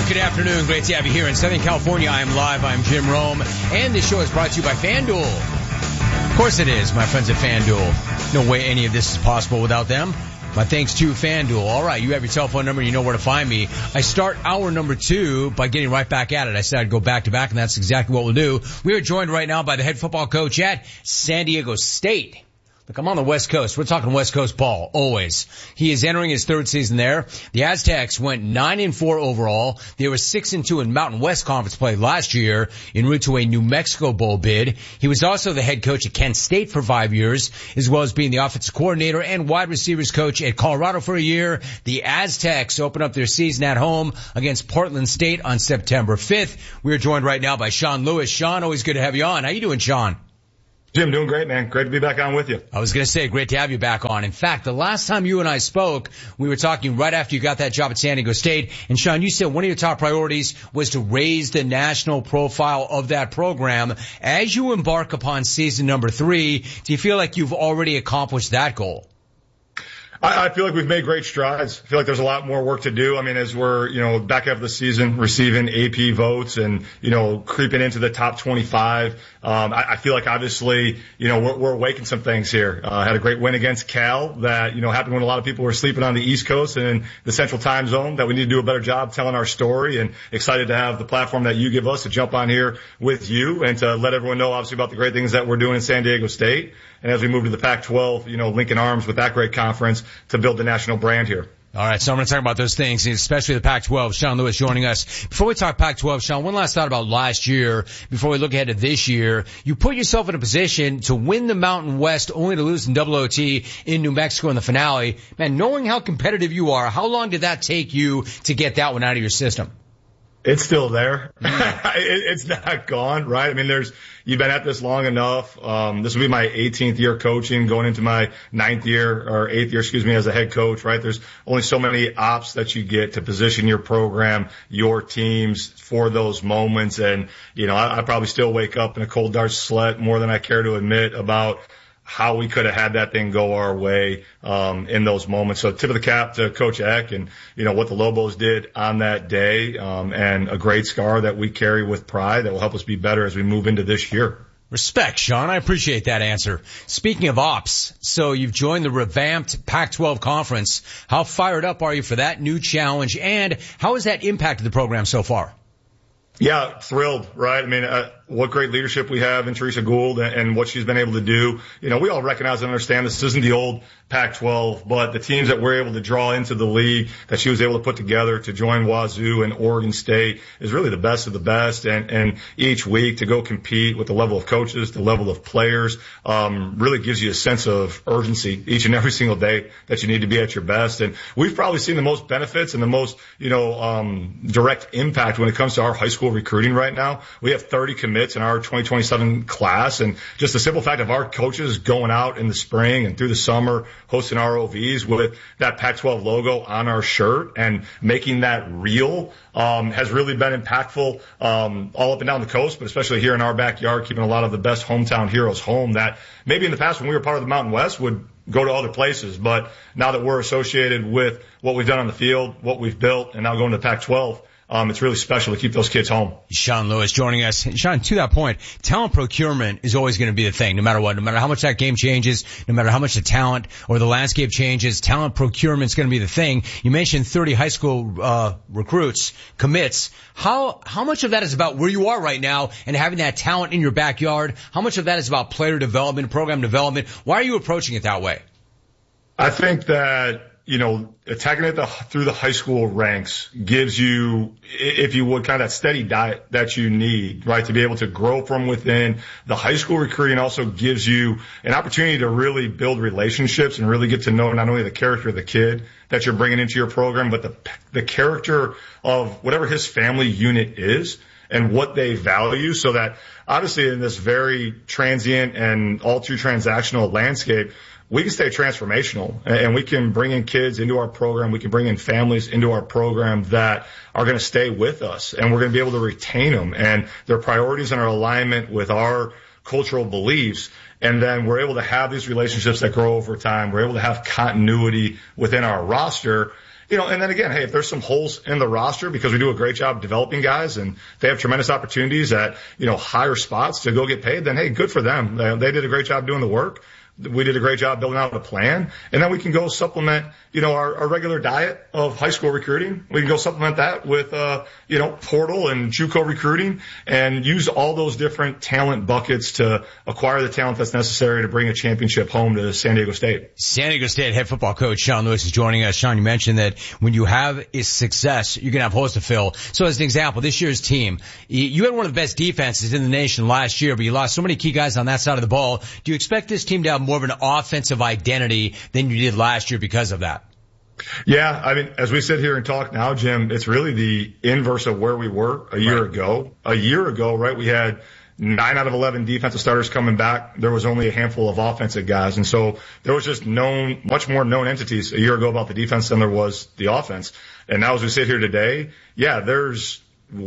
Good afternoon. Great to have you here in Southern California. I am live. I'm Jim Rome. And this show is brought to you by FanDuel. Of course it is, my friends at FanDuel. No way any of this is possible without them. My thanks to FanDuel. All right, you have your cell phone number. You know where to find me. I start hour number 2 by getting right back at it. I said I'd go back to back, and that's exactly what we'll do. We are joined right now by the head football coach at San Diego State. Look, I'm on the West Coast. We're talking West Coast ball, always. He is entering his 3rd season there. The Aztecs went 9-4 overall. They were 6-2 in Mountain West Conference play last year en route to a New Mexico Bowl bid. He was also the head coach at Kent State for 5 years, as well as being the offensive coordinator and wide receivers coach at Colorado for a year. The Aztecs open up their season at home against Portland State on September 5th. We are joined right now by Sean Lewis. Sean, always good to have you on. How you doing, Sean? Jim, doing great, man. Great to be back on with you. I was going to say, great to have you back on. In fact, the last time you and I spoke, we were talking right after you got that job at San Diego State. And Sean, you said one of your top priorities was to raise the national profile of that program. As you embark upon season number 3, do you feel like you've already accomplished that goal? I feel like we've made great strides. I feel like there's a lot more work to do. I mean, as we're, back after the season, receiving AP votes and, creeping into the top 25. I feel like obviously, we're awakening some things here. Had a great win against Cal that, happened when a lot of people were sleeping on the East Coast and in the Central Time Zone, that we need to do a better job telling our story, and excited to have the platform that you give us to jump on here with you and to let everyone know obviously about the great things that we're doing in San Diego State. And as we move to the Pac-12, linking arms with that great conference to build the national brand here. All right, so I'm going to talk about those things, especially the Pac-12. Sean Lewis joining us. Before we talk Pac-12, Sean, one last thought about last year before we look ahead to this year. You put yourself in a position to win the Mountain West only to lose in double OT in New Mexico in the finale. Man, knowing how competitive you are, how long did that take you to get that one out of your system? It's still there. It's not gone, right? I mean, you've been at this long enough. This will be my 18th year coaching, going into my 8th year, as a head coach, right? There's only so many ops that you get to position your program, your teams for those moments. And, I probably still wake up in a cold, dark sweat more than I care to admit about how we could have had that thing go our way in those moments. So tip of the cap to Coach Eck and, what the Lobos did on that day, and a great scar that we carry with pride that will help us be better as we move into this year. Respect, Sean. I appreciate that answer. Speaking of ops, so you've joined the revamped Pac-12 conference. How fired up are you for that new challenge, and how has that impacted the program so far? Yeah, thrilled, right? I mean, what great leadership we have in Teresa Gould and what she's been able to do. We all recognize and understand this isn't the old Pac-12, but the teams that we're able to draw into the league that she was able to put together to join Wazoo and Oregon State is really the best of the best. And each week to go compete with the level of coaches, the level of players, really gives you a sense of urgency each and every single day that you need to be at your best. And we've probably seen the most benefits and the most, direct impact when it comes to our high school recruiting right now. We have 30 commits in our 2027 class, and just the simple fact of our coaches going out in the spring and through the summer hosting ROVs with that Pac-12 logo on our shirt and making that real has really been impactful all up and down the coast, but especially here in our backyard, keeping a lot of the best hometown heroes home that maybe in the past when we were part of the Mountain West would go to other places. But now that we're associated with what we've done on the field, what we've built, and now going to the Pac-12, it's really special to keep those kids home. Sean Lewis joining us. Sean, to that point, talent procurement is always going to be the thing, no matter what. No matter how much that game changes, no matter how much the talent or the landscape changes, talent procurement is going to be the thing. You mentioned 30 high school recruits, commits. How much of that is about where you are right now and having that talent in your backyard? How much of that is about player development, program development? Why are you approaching it that way? I think that attacking it through the high school ranks gives you, if you would, kind of that steady diet that you need, right, to be able to grow from within. The high school recruiting also gives you an opportunity to really build relationships and really get to know not only the character of the kid that you're bringing into your program, but the character of whatever his family unit is and what they value, so that obviously in this very transient and all too transactional landscape, we can stay transformational, and we can bring in kids into our program. We can bring in families into our program that are going to stay with us, and we're going to be able to retain them, and their priorities and our alignment with our cultural beliefs. And then we're able to have these relationships that grow over time. We're able to have continuity within our roster. And then again, hey, if there's some holes in the roster because we do a great job developing guys and they have tremendous opportunities at, higher spots to go get paid, then hey, good for them. They did a great job doing the work. We did a great job building out a plan, and then we can go supplement, our regular diet of high school recruiting. We can go supplement that with, portal and JUCO recruiting and use all those different talent buckets to acquire the talent that's necessary to bring a championship home to San Diego State. San Diego State head football coach Sean Lewis is joining us. Sean, you mentioned that when you have a success, you're going to have holes to fill. So as an example, this year's team, you had one of the best defenses in the nation last year, but you lost so many key guys on that side of the ball. Do you expect this team to have more of an offensive identity than you did last year because of that? Yeah, I mean, as we sit here and talk now, Jim, it's really the inverse of where we were a year ago. A year ago, right, we had 9 out of 11 defensive starters coming back. There was only a handful of offensive guys. And so there was just much more known entities a year ago about the defense than there was the offense. And now as we sit here today, yeah, there's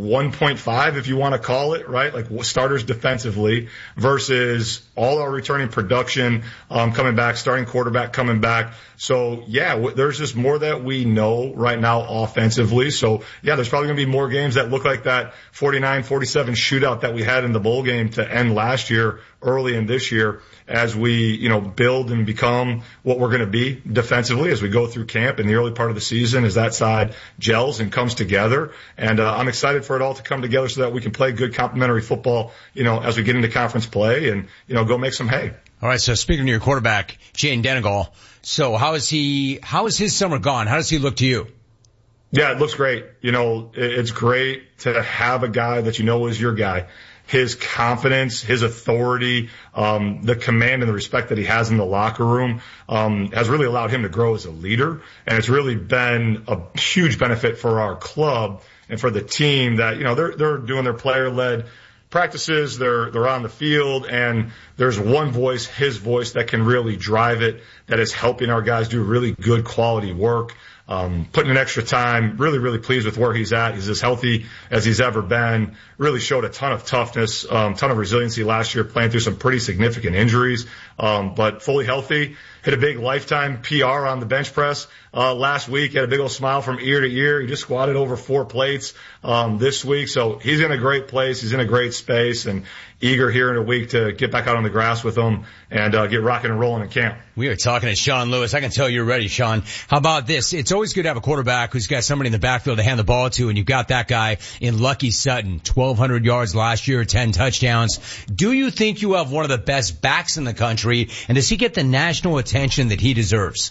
1.5, if you want to call it, right? Like starters defensively versus all our returning production, coming back, starting quarterback coming back. So yeah, there's just more that we know right now offensively. So yeah, there's probably going to be more games that look like that 49-47 shootout that we had in the bowl game to end last year, early in this year, as we, build and become what we're going to be defensively as we go through camp in the early part of the season, as that side gels and comes together. And I'm excited for it all to come together so that we can play good complementary football, as we get into conference play and, go make some hay. All right. So speaking of your quarterback, Jayden Denegal, so how is his summer gone? How does he look to you? Yeah, it looks great. It's great to have a guy that is your guy. His confidence, his authority, the command and the respect that he has in the locker room, has really allowed him to grow as a leader. And it's really been a huge benefit for our club and for the team that, they're doing their player-led practices. They're on the field, and there's one voice, his voice, that can really drive it, that is helping our guys do really good quality work. Putting in extra time, really, really pleased with where he's at. He's as healthy as he's ever been. Really showed a ton of toughness, ton of resiliency last year, playing through some pretty significant injuries, but fully healthy. Hit a big lifetime PR on the bench press last week. Had a big old smile from ear to ear. He just squatted over 4 plates this week. So he's in a great place. He's in a great space, and eager here in a week to get back out on the grass with him and get rocking and rolling in camp. We are talking to Sean Lewis. I can tell you're ready, Sean. How about this? It's always good to have a quarterback who's got somebody in the backfield to hand the ball to, and you've got that guy in Lucky Sutton. 1,200 yards last year, 10 touchdowns. Do you think you have one of the best backs in the country, and does he get the national attention that he deserves?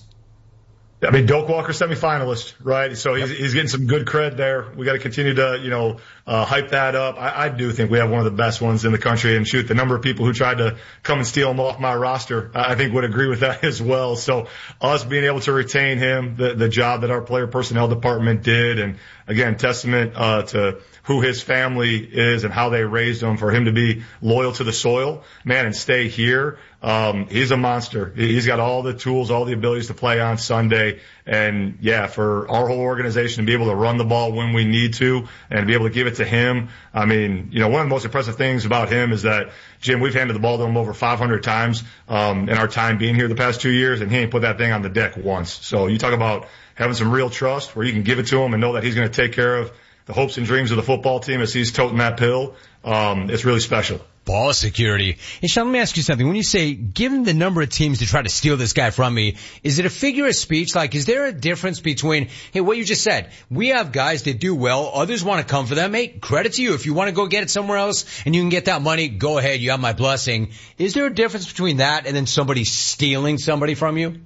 I mean, Doak Walker semifinalist, right? So he's getting some good cred there. We got to continue to, hype that up. I do think we have one of the best ones in the country, and shoot, the number of people who tried to come and steal him off my roster, I think would agree with that as well. So us being able to retain him, the job that our player personnel department did, and again, testament, to who his family is and how they raised him, for him to be loyal to the soil, man, and stay here. He's a monster. He's got all the tools, all the abilities to play on Sunday. And yeah, for our whole organization to be able to run the ball when we need to and be able to give it to him. I mean, one of the most impressive things about him is that, Jim, we've handed the ball to him over 500 times, in our time being here the past 2 years, and he ain't put that thing on the deck once. So you talk about having some real trust where you can give it to him and know that he's going to take care of the hopes and dreams of the football team as he's toting that pill. It's really special. Ball security. And Sean, let me ask you something. When you say, given the number of teams to try to steal this guy from me, is it a figure of speech? Like, is there a difference between, hey, what you just said, we have guys that do well, others want to come for them. Hey, credit to you. If you want to go get it somewhere else and you can get that money, go ahead. You have my blessing. Is there a difference between that and then somebody stealing somebody from you?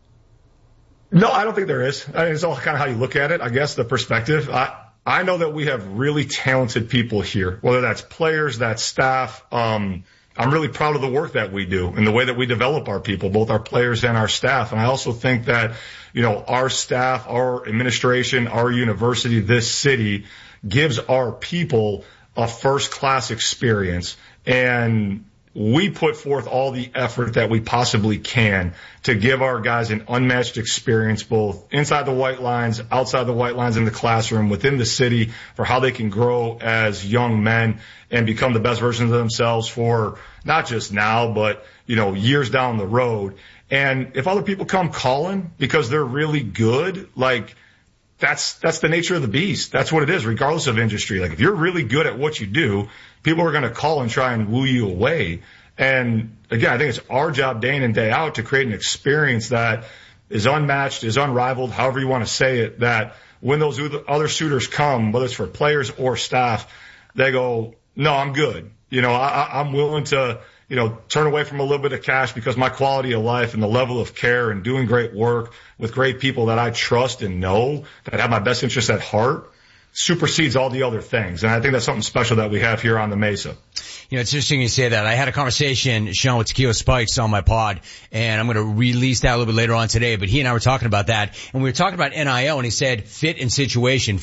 No, I don't think there is. I mean, it's all kind of how you look at it, I guess, the perspective. I know that we have really talented people here, whether that's players, that's staff. I'm really proud of the work that we do and the way that we develop our people, both our players and our staff. And I also think that, our staff, our administration, our university, this city gives our people a first-class experience. And we put forth all the effort that we possibly can to give our guys an unmatched experience, both inside the white lines, outside the white lines, in the classroom, within the city, for how they can grow as young men and become the best versions of themselves for not just now, but, years down the road. And if other people come calling because they're really good, like, that's the nature of the beast. That's what it is, regardless of industry. Like if you're really good at what you do, people are going to call and try and woo you away. And again, I think it's our job day in and day out to create an experience that is unmatched, is unrivaled, however you want to say it, that when those other suitors come, whether it's for players or staff, they go, no, I'm good. I'm willing to, turn away from a little bit of cash because my quality of life and the level of care and doing great work with great people that I trust and know that have my best interests at heart supersedes all the other things. And I think that's something special that we have here on the Mesa. It's interesting you say that. I had a conversation, Sean, with Takeo Spikes on my pod, and I'm going to release that a little bit later on today, but he and I were talking about that, and we were talking about NIL, and he said fit and situation.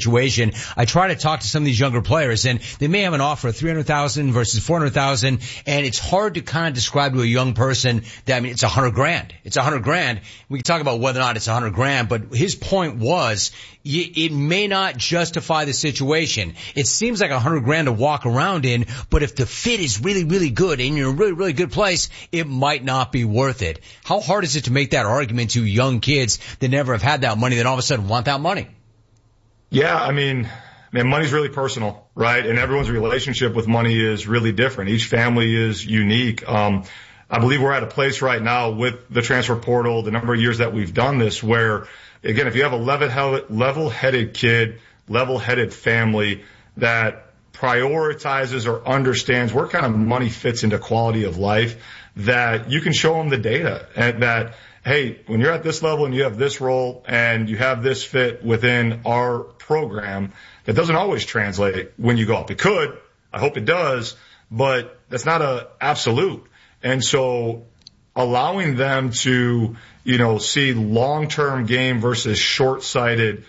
I try to talk to some of these younger players, and they may have an offer of $300,000 versus $400,000, and it's hard to kind of describe to a young person that, it's $100,000. It's $100,000. We can talk about whether or not it's $100,000, but his point was, it may not justify the situation. It seems like $100,000 to walk around in, but if the fit is really, really good and you're in a really, really good place, it might not be worth it. How hard is it to make that argument to young kids that never have had that money that all of a sudden want that money? Yeah, money's really personal, right? And everyone's relationship with money is really different. Each family is unique. I believe we're at a place right now with the transfer portal, the number of years that we've done this, where, again, if you have a level-headed kid, level-headed family that prioritizes or understands where kind of money fits into quality of life, that you can show them the data and that, hey, when you're at this level and you have this role and you have this fit within our program, that doesn't always translate when you go up. It could. I hope it does, but that's not a absolute. And so allowing them to, see long-term gain versus short-sighted,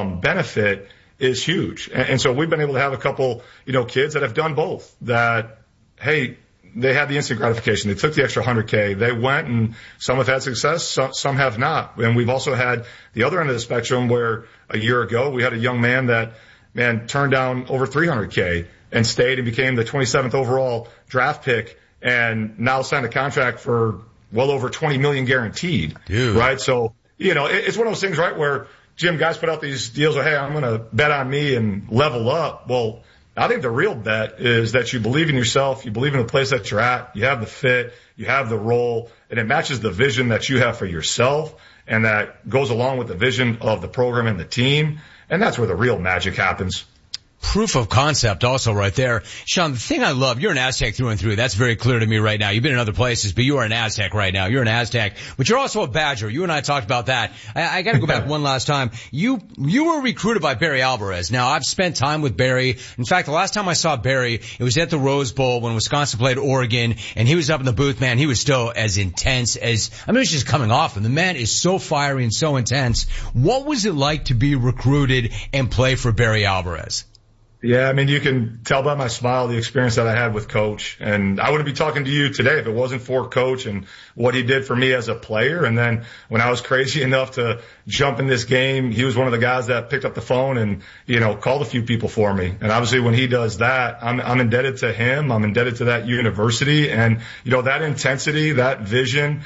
benefit is huge. And so we've been able to have a couple, kids that have done both, that, hey, they had the instant gratification. They took the extra $100K. They went, and some have had success, some have not. And we've also had the other end of the spectrum where a year ago we had a young man that, turned down over $300K and stayed and became the 27th overall draft pick and now signed a contract for well over $20 million guaranteed. Dude. Right? So, it's one of those things, right, where Jim, guys put out these deals where, hey, I'm going to bet on me and level up. Well, I think the real bet is that you believe in yourself, you believe in the place that you're at, you have the fit, you have the role, and it matches the vision that you have for yourself, and that goes along with the vision of the program and the team, and that's where the real magic happens. Proof of concept also right there. Sean, the thing I love, you're an Aztec through and through. That's very clear to me right now. You've been in other places, but you are an Aztec right now. You're an Aztec, but you're also a Badger. You and I talked about that. I got to go back one last time. You were recruited by Barry Alvarez. Now, I've spent time with Barry. In fact, the last time I saw Barry, it was at the Rose Bowl when Wisconsin played Oregon, and he was up in the booth, man. He was still as intense as, he was just coming off him. The man is so fiery and so intense. What was it like to be recruited and play for Barry Alvarez? Yeah, you can tell by my smile the experience that I had with Coach. And I wouldn't be talking to you today if it wasn't for Coach and what he did for me as a player. And then when I was crazy enough to jump in this game, he was one of the guys that picked up the phone and, called a few people for me. And obviously when he does that, I'm indebted to him. I'm indebted to that university. And, that intensity, that vision,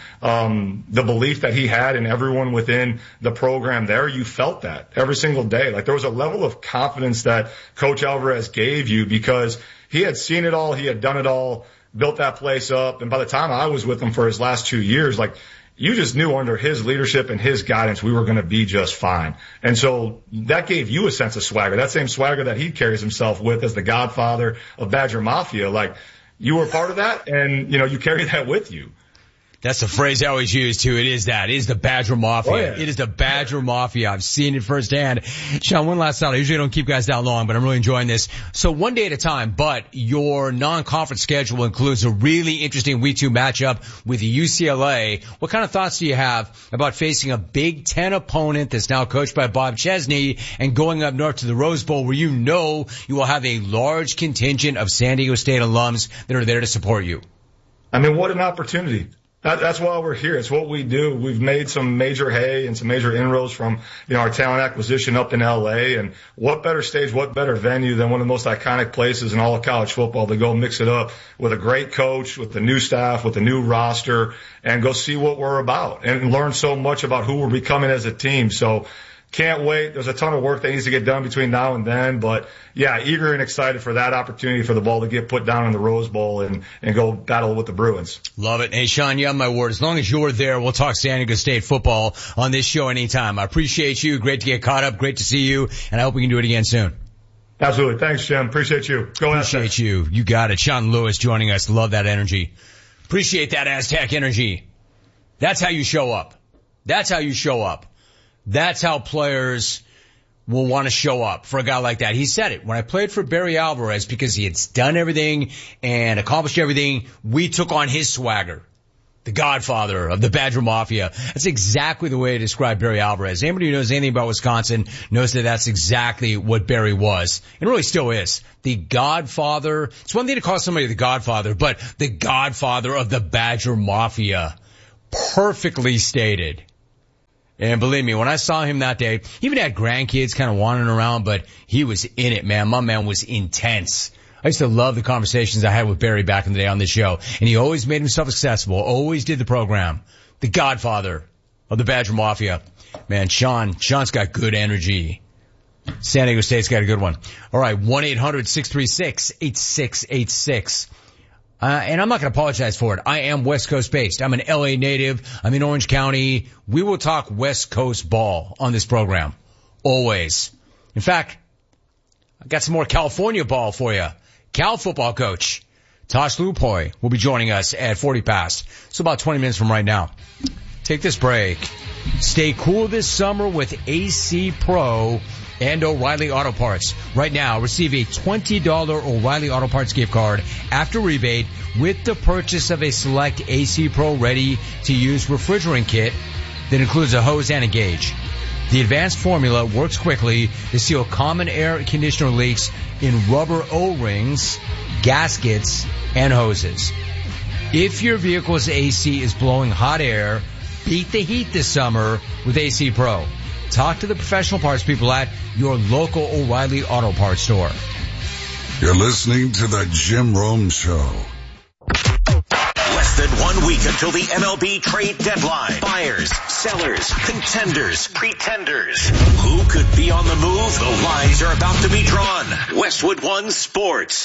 the belief that he had in everyone within the program there, you felt that every single day. Like there was a level of confidence that Coach Alvarez gave you because he had seen it all, he had done it all, built that place up, and by the time I was with him for his last 2 years, you just knew under his leadership and his guidance we were going to be just fine. And so that gave you a sense of swagger, that same swagger that he carries himself with as the godfather of Badger Mafia. You were part of that, and you carry that with you. That's the phrase I always use too. It is that. It is the Badger Mafia. Oh, yeah. It is the Badger Mafia. I've seen it firsthand. Sean, one last thought. I usually don't keep guys that long, but I'm really enjoying this. So one day at a time, but your non-conference schedule includes a really interesting week 2 matchup with UCLA. What kind of thoughts do you have about facing a Big Ten opponent that's now coached by Bob Chesney and going up north to the Rose Bowl where you will have a large contingent of San Diego State alums that are there to support you? What an opportunity. That's why we're here. It's what we do. We've made some major hay and some major inroads from, our talent acquisition up in LA. And what better stage, what better venue than one of the most iconic places in all of college football to go mix it up with a great coach, with the new staff, with the new roster, and go see what we're about and learn so much about who we're becoming as a team. So can't wait. There's a ton of work that needs to get done between now and then, but yeah, eager and excited for that opportunity for the ball to get put down in the Rose Bowl and go battle with the Bruins. Love it. Hey, Sean, you have my word. As long as you're there, we'll talk San Diego State football on this show anytime. I appreciate you. Great to get caught up. Great to see you. And I hope we can do it again soon. Absolutely. Thanks, Jim. Appreciate you. Go ahead. Appreciate you. You got it. Sean Lewis joining us. Love that energy. Appreciate that Aztec energy. That's how you show up. That's how you show up. That's how players will want to show up for a guy like that. He said it. When I played for Barry Alvarez, because he had done everything and accomplished everything, we took on his swagger. The godfather of the Badger Mafia. That's exactly the way to describe Barry Alvarez. Anybody who knows anything about Wisconsin knows that that's exactly what Barry was. And really still is. The godfather. It's one thing to call somebody the godfather, but the godfather of the Badger Mafia. Perfectly stated. And believe me, when I saw him that day, he even had grandkids kind of wandering around, but he was in it, man. My man was intense. I used to love the conversations I had with Barry back in the day on this show. And he always made himself accessible, always did the program. The godfather of the Badger Mafia. Man, Sean's got good energy. San Diego State's got a good one. All right, 1-800-636-8686. And I'm not going to apologize for it. I am West Coast based. I'm an LA native. I'm in Orange County. We will talk West Coast ball on this program. Always. In fact, I got some more California ball for you. Cal football coach Tosh Lupoy will be joining us at 40 past. So about 20 minutes from right now. Take this break. Stay cool this summer with AC Pro and O'Reilly Auto Parts. Right now, receive a $20 O'Reilly Auto Parts gift card after rebate with the purchase of a select AC Pro ready-to-use refrigerant kit that includes a hose and a gauge. The advanced formula works quickly to seal common air conditioner leaks in rubber O-rings, gaskets, and hoses. If your vehicle's AC is blowing hot air, beat the heat this summer with AC Pro. Talk to the professional parts people at your local O'Reilly Auto Parts store. You're listening to the Jim Rome Show. Less than 1 week until the MLB trade deadline. Buyers, sellers, contenders, pretenders. Who could be on the move? The lines are about to be drawn. Westwood One Sports.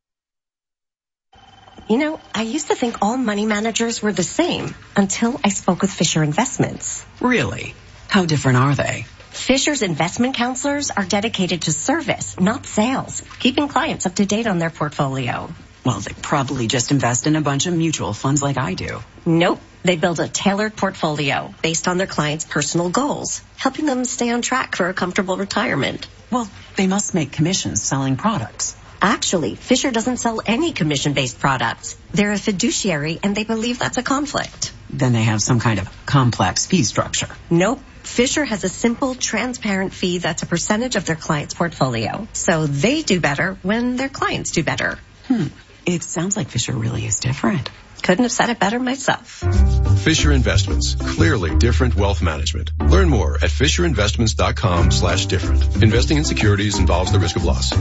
You know, I used to think all money managers were the same until I spoke with Fisher Investments. Really? How different are they? Fisher's investment counselors are dedicated to service, not sales, keeping clients up to date on their portfolio. Well, they probably just invest in a bunch of mutual funds like I do. Nope. They build a tailored portfolio based on their clients' personal goals, helping them stay on track for a comfortable retirement. Well, they must make commissions selling products. Actually, Fisher doesn't sell any commission-based products. They're a fiduciary, and they believe that's a conflict. Then they have some kind of complex fee structure. Nope. Fisher has a simple, transparent fee that's a percentage of their client's portfolio. So they do better when their clients do better. It sounds like Fisher really is different. Couldn't have said it better myself. Fisher Investments. Clearly different wealth management. Learn more at FisherInvestments.com/different. Investing in securities involves the risk of loss.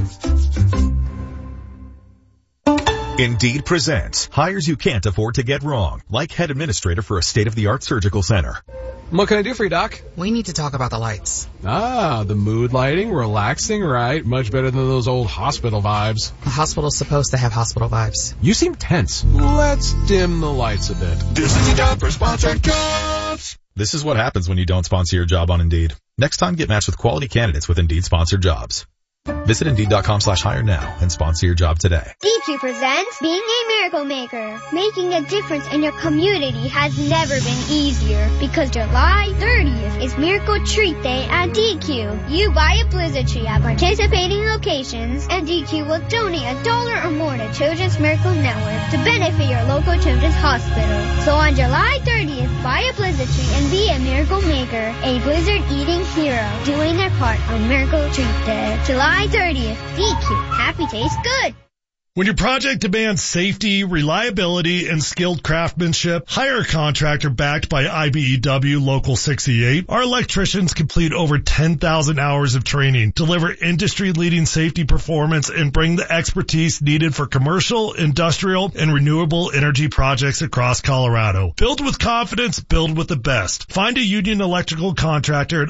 Indeed presents hires you can't afford to get wrong, like head administrator for a state-of-the-art surgical center. What can I do for you, Doc? We need to talk about the lights. Ah, the mood lighting, relaxing, right? Much better than those old hospital vibes. The hospital's supposed to have hospital vibes. You seem tense. Let's dim the lights a bit. This is the job for sponsored jobs. This is what happens when you don't sponsor your job on Indeed. Next time, get matched with quality candidates with Indeed sponsored jobs. Visit Indeed.com/hire now and sponsor your job today. DQ presents Being a Miracle Maker. Making a difference in your community has never been easier because July 30th is Miracle Treat Day at DQ. You buy a Blizzard tree at participating locations and DQ will donate $1 or more to Children's Miracle Network to benefit your local children's hospital. So on July 30th, buy a Blizzard tree and be a Miracle Maker, a Blizzard eating hero, doing their part on Miracle Treat Day. July 30th, DQ. Happy tastes good. When your project demands safety, reliability, and skilled craftsmanship, hire a contractor backed by IBEW Local 68. Our electricians complete over 10,000 hours of training, deliver industry-leading safety performance, and bring the expertise needed for commercial, industrial, and renewable energy projects across Colorado. Build with confidence, build with the best. Find a union electrical contractor at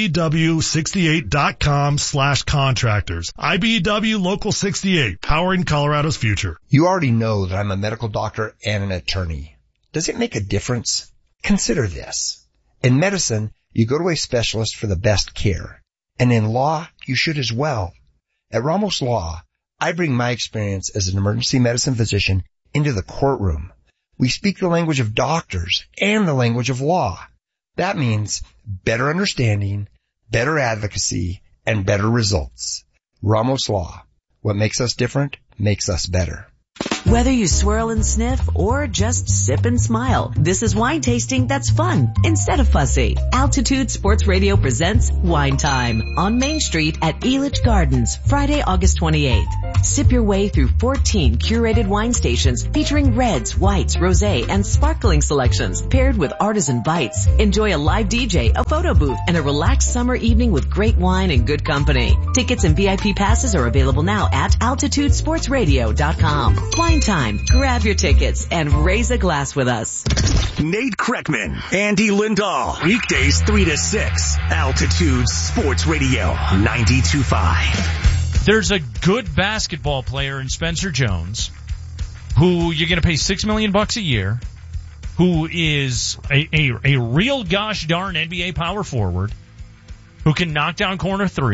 IBEW68.com/contractors. IBEW Local 68, powering Colorado's future. You already know that I'm a medical doctor and an attorney. Does it make a difference? Consider this. In medicine, you go to a specialist for the best care. And in law, you should as well. At Ramos Law, I bring my experience as an emergency medicine physician into the courtroom. We speak the language of doctors and the language of law. That means better understanding, better advocacy, and better results. Ramos Law. What makes us different makes us better. Whether you swirl and sniff or just sip and smile, this is wine tasting that's fun instead of fussy. Altitude Sports Radio presents Wine Time on Main Street at Elitch Gardens, Friday, August 28th. Sip your way through 14 curated wine stations featuring reds, whites, rosé, and sparkling selections paired with artisan bites. Enjoy a live DJ, a photo booth, and a relaxed summer evening with great wine and good company. Tickets and VIP passes are available now at altitudesportsradio.com. Wine Time. Grab your tickets and raise a glass with us. Nate Kreckman, Andy Lindahl. Weekdays 3 to 6. Altitude Sports Radio 92.5. There's a good basketball player in Spencer Jones who you're going to pay $6 million a year, who is a real gosh darn NBA power forward who can knock down corner three.